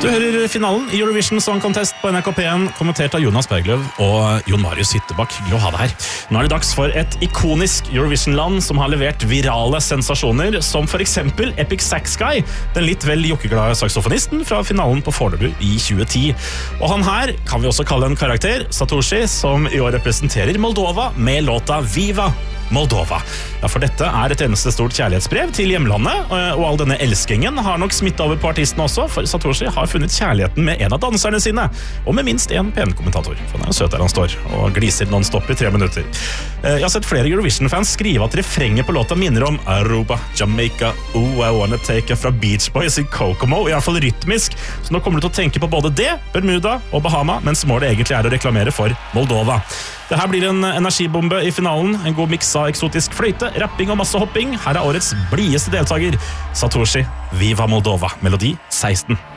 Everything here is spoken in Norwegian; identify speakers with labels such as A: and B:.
A: Du hører finalen i Eurovision Song Contest på NRK P1, kommentert av Jonas Bergløv og Jon Marius Hyttebakk. Glad å ha deg her. Nå er det dags for et ikonisk Eurovision-land som har levert virale sensasjoner, som for eksempel Epic Sax Guy, den litt vel jokkeglade saksofonisten fra finalen på Fornebu i 2010. Og han her kan vi også kalle en karakter, Satoshi, som i år representerer Moldova med låta Viva Moldova. Ja, for dette er et eneste stort kjærlighetsbrev til hjemlandet, og all denne elskingen har nok smittet over på artisten også, for Satoshi har funnet kjærligheten med en av danserne sine, og med minst en pen-kommentator. For han er jo søt der han står, og gliser non-stop i 3 minutter. Jeg har sett flere Eurovision-fans skrive at refrenget på låta minner om Aruba, Jamaica, I Wanna Take fra Beach Boys i Kokomo, i hvert fall rytmisk, så nå kommer du til å tenke på både det, Bermuda og Bahama, mens målet egentlig er å reklamere for Moldova. Det her blir en energibombe i finalen, en god mix av eksotisk fløyte, rapping og masse hopping. Her er årets blideste deltaker, Satoshi, Viva Moldova, melodi 16.